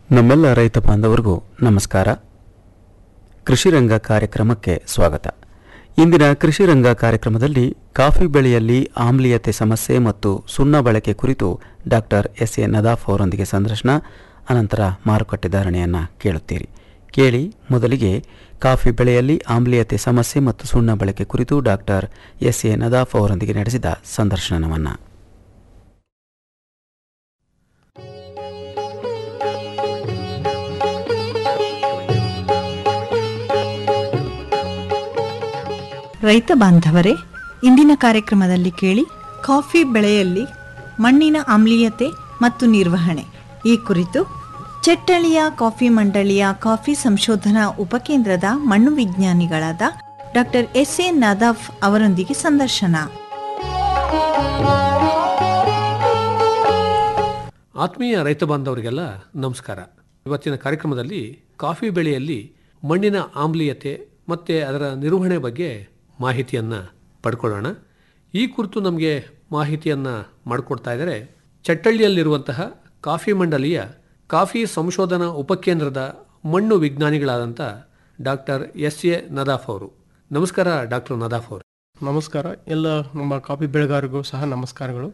ನಮ್ಮೆಲ್ಲ ರೈತ ಬಾಂಧವರಿಗೂ ನಮಸ್ಕಾರ. ಕೃಷಿರಂಗ ಕಾರ್ಯಕ್ರಮಕ್ಕೆ ಸ್ವಾಗತ. ಇಂದಿನ ಕೃಷಿರಂಗ ಕಾರ್ಯಕ್ರಮದಲ್ಲಿ ಕಾಫಿ ಬೆಳೆಯಲ್ಲಿ ಆಮ್ಲೀಯತೆ ಸಮಸ್ಯೆ ಮತ್ತು ಸುಣ್ಣ ಬಳಕೆ ಕುರಿತು ಡಾಕ್ಟರ್ ಎಸ್.ಎ. ನದಾಫ್ ಅವರೊಂದಿಗೆ ಸಂದರ್ಶನ, ಅನಂತರ ಮಾರುಕಟ್ಟೆ ಧಾರಣೆಯನ್ನು ಕೇಳುತ್ತೀರಿ. ಕೇಳಿ. ಮೊದಲಿಗೆ ಕಾಫಿ ಬೆಳೆಯಲ್ಲಿ ಆಮ್ಲೀಯತೆ ಸಮಸ್ಯೆ ಮತ್ತು ಸುಣ್ಣ ಬಳಕೆ ಕುರಿತು ಡಾಕ್ಟರ್ ಎಸ್.ಎ. ನದಾಫ್ ಅವರೊಂದಿಗೆ ನಡೆಸಿದ ಸಂದರ್ಶನವನ್ನು. ರೈತ ಬಾಂಧವರೇ, ಇಂದಿನ ಕಾರ್ಯಕ್ರಮದಲ್ಲಿ ಕೇಳಿ ಕಾಫಿ ಬೆಳೆಯಲ್ಲಿ ಮಣ್ಣಿನ ಆಮ್ಲೀಯತೆ ಮತ್ತು ನಿರ್ವಹಣೆ ಈ ಕುರಿತು ಚೆಟ್ಟಳ್ಳಿಯ ಕಾಫಿ ಮಂಡಳಿಯ ಕಾಫಿ ಸಂಶೋಧನಾ ಉಪಕೇಂದ್ರದ ಮಣ್ಣು ವಿಜ್ಞಾನಿಗಳಾದ ಡಾಕ್ಟರ್ ಎಸ್.ಎ. ನದಾಫ್ ಅವರೊಂದಿಗೆ ಸಂದರ್ಶನ. ಆತ್ಮೀಯ ರೈತ ಬಾಂಧವರಿಗೆಲ್ಲ ನಮಸ್ಕಾರ. ಇವತ್ತಿನ ಕಾರ್ಯಕ್ರಮದಲ್ಲಿ ಕಾಫಿ ಬೆಳೆಯಲ್ಲಿ ಮಣ್ಣಿನ ಆಮ್ಲೀಯತೆ ಮತ್ತು ಅದರ ನಿರ್ವಹಣೆ ಬಗ್ಗೆ ಮಾಹಿತಿಯನ್ನು ಪಡ್ಕೊಳ್ಳೋಣ. ಈ ಕುರಿತು ನಮಗೆ ಮಾಹಿತಿಯನ್ನು ಮಾಡಿಕೊಡ್ತಾ ಇದ್ದಾರೆ ಚಟ್ಟಳ್ಳಿಯಲ್ಲಿರುವಂತಹ ಕಾಫಿ ಮಂಡಳಿಯ ಕಾಫಿ ಸಂಶೋಧನಾ ಉಪಕೇಂದ್ರದ ಮಣ್ಣು ವಿಜ್ಞಾನಿಗಳಾದಂಥ ಡಾಕ್ಟರ್ ಎಸ್.ಎ. ನದಾಫ್ ಅವರು. ನಮಸ್ಕಾರ ಡಾಕ್ಟರ್ ನದಾಫ್ ಅವರು. ನಮಸ್ಕಾರ. ಎಲ್ಲ ನಮ್ಮ ಕಾಫಿ ಬೆಳೆಗಾರರಿಗೂ ಸಹ ನಮಸ್ಕಾರಗಳು.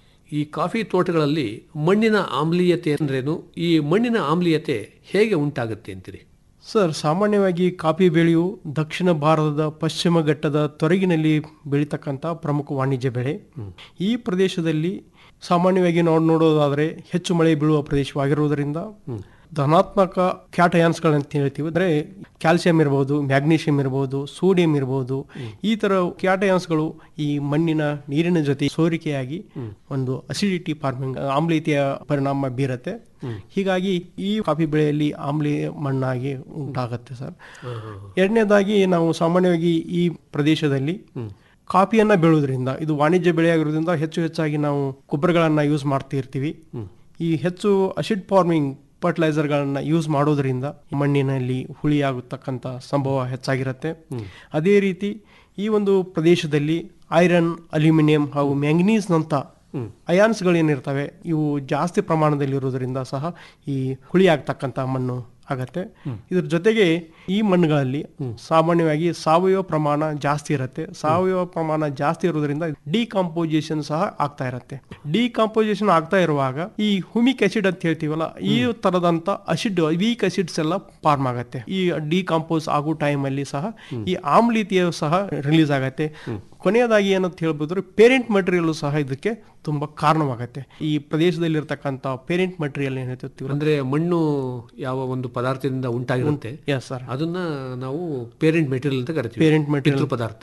ಈ ಕಾಫಿ ತೋಟಗಳಲ್ಲಿ ಮಣ್ಣಿನ ಆಮ್ಲೀಯತೆ ಅಂದ್ರೇನು, ಈ ಮಣ್ಣಿನ ಆಮ್ಲೀಯತೆ ಹೇಗೆ ಉಂಟಾಗುತ್ತೆ ಅಂತೀರಿ? ಸರ್, ಸಾಮಾನ್ಯವಾಗಿ ಕಾಫಿ ಬೆಳೆಯು ದಕ್ಷಿಣ ಭಾರತದ ಪಶ್ಚಿಮ ಘಟ್ಟದ ತೊರಗಿನಲ್ಲಿ ಬೆಳೀತಕ್ಕಂಥ ಪ್ರಮುಖ ವಾಣಿಜ್ಯ ಬೆಳೆ. ಈ ಪ್ರದೇಶದಲ್ಲಿ ಸಾಮಾನ್ಯವಾಗಿ ನೋಡೋದಾದರೆ ಹೆಚ್ಚು ಮಳೆ ಬೀಳುವ ಪ್ರದೇಶವಾಗಿರುವುದರಿಂದ ಧನಾತ್ಮಕ ಕ್ಯಾಟಯಾನ್ಸ್ಗಳಂತ ಹೇಳ್ತೀವಿ. ಅಂದರೆ ಕ್ಯಾಲ್ಸಿಯಂ ಇರ್ಬೋದು, ಮ್ಯಾಗ್ನೀಷಿಯಂ ಇರ್ಬೋದು, ಸೋಡಿಯಂ ಇರ್ಬೋದು, ಈ ಥರ ಕ್ಯಾಟಯಾನ್ಸ್ಗಳು ಈ ಮಣ್ಣಿನ ನೀರಿನ ಜೊತೆ ಸೋರಿಕೆಯಾಗಿ ಒಂದು ಅಸಿಡಿಟಿ ಫಾರ್ಮಿಂಗ್ ಆಮ್ಲೀಯತೆಯ ಪರಿಣಾಮ ಬೀರತ್ತೆ. ಹೀಗಾಗಿ ಈ ಕಾಫಿ ಬೆಳೆಯಲ್ಲಿ ಆಮ್ಲೀಯ ಮಣ್ಣಾಗಿ ಉಂಟಾಗತ್ತೆ ಸರ್. ಎರಡನೇದಾಗಿ ನಾವು ಸಾಮಾನ್ಯವಾಗಿ ಈ ಪ್ರದೇಶದಲ್ಲಿ ಕಾಫಿಯನ್ನ ಬೆಳೆಯೋದ್ರಿಂದ, ಇದು ವಾಣಿಜ್ಯ ಬೆಳೆಯಾಗಿರೋದ್ರಿಂದ ಹೆಚ್ಚಾಗಿ ನಾವು ಗೊಬ್ಬರಗಳನ್ನು ಯೂಸ್ ಮಾಡ್ತಾ ಇರ್ತೀವಿ. ಈ ಹೆಚ್ಚು ಅಸಿಡ್ ಫಾರ್ಮಿಂಗ್ ಫರ್ಟಿಲೈಸರ್ಗಳನ್ನು ಯೂಸ್ ಮಾಡೋದ್ರಿಂದ ಮಣ್ಣಿನಲ್ಲಿ ಹುಳಿಯಾಗತಕ್ಕಂಥ ಸಂಭವ ಹೆಚ್ಚಾಗಿರುತ್ತೆ. ಅದೇ ರೀತಿ ಈ ಒಂದು ಪ್ರದೇಶದಲ್ಲಿ ಐರನ್, ಅಲ್ಯೂಮಿನಿಯಂ ಹಾಗೂ ಮ್ಯಾಂಗನೀಸ್ನಂಥ ಅಯಾನ್ಸ್ಗಳೇನಿರ್ತವೆ ಇವು ಜಾಸ್ತಿ ಪ್ರಮಾಣದಲ್ಲಿ ಇರೋದ್ರಿಂದ ಸಹ ಈ ಹುಳಿಯಾಗ್ತಕ್ಕಂಥ ಮಣ್ಣು ಆಗತ್ತೆ. ಇದ್ರ ಜೊತೆಗೆ ಈ ಮಣ್ಣುಗಳಲ್ಲಿ ಸಾಮಾನ್ಯವಾಗಿ ಸಾವಯವ ಪ್ರಮಾಣ ಜಾಸ್ತಿ ಇರುತ್ತೆ. ಸಾವಯವ ಪ್ರಮಾಣ ಜಾಸ್ತಿ ಇರೋದ್ರಿಂದ ಡಿಕಾಂಪೋಸಿಷನ್ ಸಹ ಆಗ್ತಾ ಇರುತ್ತೆ. ಡಿಕಾಂಪೋಸಿಷನ್ ಆಗ್ತಾ ಇರುವಾಗ ಈ ಹುಮಿಕ್ ಆಸಿಡ್ ಅಂತ ಹೇಳ್ತೀವಲ್ಲ, ಈ ತರದಂತ ಅಸಿಡ್, ವೀಕ್ ಅಸಿಡ್ಸ್ ಎಲ್ಲ ಫಾರ್ಮ್ ಆಗತ್ತೆ. ಈ ಡಿಕಾಂಪೋಸ್ ಆಗೋ ಟೈಮಲ್ಲಿ ಸಹ ಈ ಆಮ್ಲೀಯತೆಯು ಸಹ ರಿಲೀಸ್ ಆಗತ್ತೆ. ಕೊನೆಯದಾಗಿ ಏನಂತ ಹೇಳ್ಬೋದ್ರೆ ಪೇರೆಂಟ್ ಮಟೀರಿಯಲ್ ಸಹ ಇದಕ್ಕೆ ತುಂಬಾ ಕಾರಣವಾಗತ್ತೆ. ಈ ಪ್ರದೇಶದಲ್ಲಿ ಇರತಕ್ಕಂತ ಪೇರೆಂಟ್ ಮಟೀರಿಯಲ್ ಏನ್ ಹೇಳ್ತೀವಿ ಅಂದ್ರೆ ಮಣ್ಣು ಯಾವ ಒಂದು ಪದಾರ್ಥದಿಂದ ಉಂಟಾಗಿರುತ್ತೆ ಅದನ್ನ ನಾವು ಪೇರೆಂಟ್ ಮೆಟೀರಿಯಲ್ ಅಂತ ಕರಿತೀವಿ. ಪೇರೆಂಟ್ ಮೆಟೀರಿಯಲ್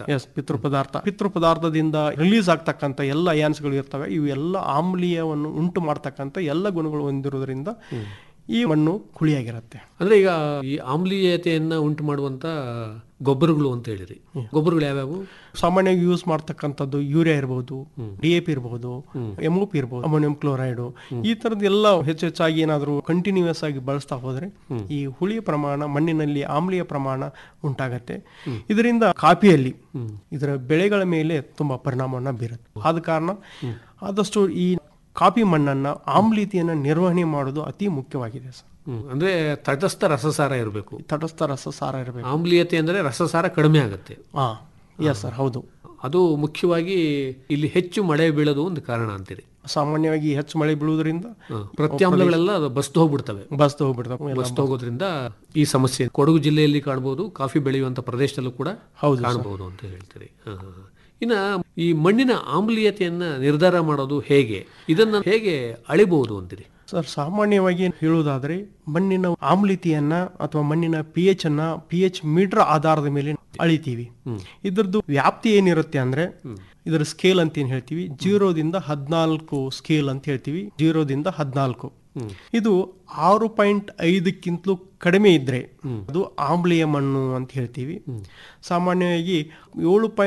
ಪದಾರ್ಥ. ಪಿತೃ ಪದಾರ್ಥದಿಂದ ರಿಲೀಸ್ ಆಗ್ತಕ್ಕಂಥ ಎಲ್ಲ ಅಯಾನ್ಸ್ಗಳು ಇರ್ತವೆ. ಇವು ಎಲ್ಲ ಆಮ್ಲೀಯವನ್ನು ಉಂಟು ಮಾಡ್ತಕ್ಕಂಥ ಎಲ್ಲ ಗುಣಗಳು ಹೊಂದಿರೋದ್ರಿಂದ ಈ ಮಣ್ಣು ಹುಳಿಯಾಗಿರುತ್ತೆ. ಅಂದ್ರೆ ಈಗ ಈ ಆಮ್ಲೀಯತೆಯನ್ನ ಉಂಟು ಮಾಡುವಂತ ಗೊಬ್ಬರಗಳು ಅಂತ ಹೇಳಿರಿ, ಗೊಬ್ಬರಗಳು ಯಾವ್ಯಾವು? ಸಾಮಾನ್ಯವಾಗಿ ಯೂಸ್ ಮಾಡ್ತಕ್ಕಂಥದ್ದು ಯೂರಿಯಾ ಇರ್ಬೋದು, DAP ಇರ್ಬೋದು, MOP ಇರ್ಬೋದು, ಅಮೋನಿಯಂ ಕ್ಲೋರೈಡ್, ಈ ತರದ ಎಲ್ಲ ಹೆಚ್ಚಾಗಿ ಏನಾದರೂ ಕಂಟಿನ್ಯೂಸ್ ಆಗಿ ಬಳಸ್ತಾ ಹೋದ್ರೆ ಈ ಹುಳಿಯ ಪ್ರಮಾಣ, ಮಣ್ಣಿನಲ್ಲಿ ಆಮ್ಲೀಯ ಪ್ರಮಾಣ ಉಂಟಾಗತ್ತೆ. ಇದರಿಂದ ಕಾಫಿಯಲ್ಲಿ ಇದರ ಬೆಳೆಗಳ ಮೇಲೆ ತುಂಬಾ ಪರಿಣಾಮವನ್ನು ಬೀರುತ್ತೆ. ಆದ ಕಾರಣ ಆದಷ್ಟು ಈ ಕಾಫಿ ಮಣ್ಣನ್ನ ಆಮ್ಲೀಯತೆಯನ್ನ ನಿರ್ವಹಣೆ ಮಾಡೋದು ಅತಿ ಮುಖ್ಯವಾಗಿದೆ ಸರ್. ಅಂದ್ರೆ ತಟಸ್ಥ ರಸಸಾರ ಇರಬೇಕು. ತಟಸ್ಥ ರಸಸಾರ ಇರಬೇಕು. ಆಮ್ಲೀಯತೆ ಅಂದ್ರೆ ರಸಸಾರ ಕಡಿಮೆ ಆಗುತ್ತೆ. ಎಸ್ ಸರ್, ಹೌದು. ಅದು ಮುಖ್ಯವಾಗಿ ಇಲ್ಲಿ ಹೆಚ್ಚು ಮಳೆ ಬೀಳೋದು ಒಂದು ಕಾರಣ ಅಂತೀರಿ. ಸಾಮಾನ್ಯವಾಗಿ ಹೆಚ್ಚು ಮಳೆ ಬೀಳುವುದರಿಂದ ಪ್ರತ್ಯಾಮ್ಲಗಳೆಲ್ಲ ಬಸ್ತು ಹೋಗ್ಬಿಡ್ತವೆ. ಬಸ್ತು ಹೋಗೋದ್ರಿಂದ ಈ ಸಮಸ್ಯೆ ಕೊಡಗು ಜಿಲ್ಲೆಯಲ್ಲಿ ಕಾಣಬಹುದು, ಕಾಫಿ ಬೆಳೆಯುವಂತ ಪ್ರದೇಶದಲ್ಲೂ ಕೂಡ ಕಾಣಬಹುದು ಅಂತ ಹೇಳ್ತೀರಿ. ಇನ್ನ ಈ ಮಣ್ಣಿನ ಆಮ್ಲೀಯತೆಯನ್ನ ನಿರ್ಧಾರ ಮಾಡೋದು ಹೇಗೆ, ಇದನ್ನ ಹೇಗೆ ಅಳಿಬಹುದು ಅಂತೀರಿ? ಸರ್, ಸಾಮಾನ್ಯವಾಗಿ ಹೇಳುವುದಾದ್ರೆ ಮಣ್ಣಿನ ಆಮ್ಲೀಯತೆಯನ್ನ ಅಥವಾ ಮಣ್ಣಿನ pH ಅನ್ನ pH ಮೀಟರ್ ಆಧಾರದ ಮೇಲೆ ಅಳಿತೀವಿ. ಇದ್ರದ್ದು ವ್ಯಾಪ್ತಿ ಏನಿರುತ್ತೆ ಅಂದ್ರೆ ಇದರ ಸ್ಕೇಲ್ ಅಂತ ಏನ್ ಹೇಳ್ತೀವಿ, 0ದಿಂದ 14 ಸ್ಕೇಲ್ ಅಂತ ಹೇಳ್ತೀವಿ. 0ದಿಂದ 14 ಇದು 6.5ಕ್ಕಿಂತಲೂ ಕಡಿಮೆ ಇದ್ರೆ ಅದು ಆಮ್ಲೀಯ ಮಣ್ಣು ಅಂತ ಹೇಳ್ತೀವಿ. ಸಾಮಾನ್ಯವಾಗಿ 7